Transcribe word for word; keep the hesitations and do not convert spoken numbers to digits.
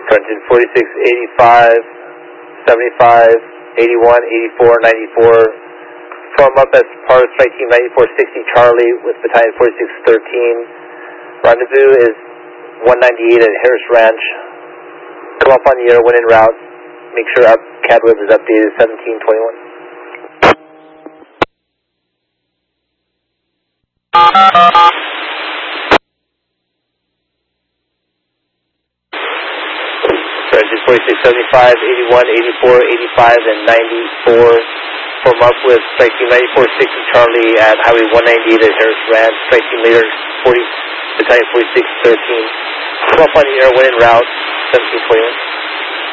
Trenton forty-six, eighty-five, seventy-five, eighty-one, eighty-four, ninety-four. Form up as part of Strike Team ninety-four sixty Charlie with Battalion forty-six thirteen. Rendezvous is one ninety-eight at Harris Ranch. Come up on the air when en route. Make sure up CADWeb is updated seventeen twenty-one. Trenton forty-six, seventy-five, eighty-one, eighty-four, eighty-five, and ninety-four. Form up with Strike Team ninety-four sixty Charlie at Highway one ninety-eight at Harris Ranch. Strike Team leader forty, Battalion forty-six thirteen. Come up on the air when en route seventeen twenty-one.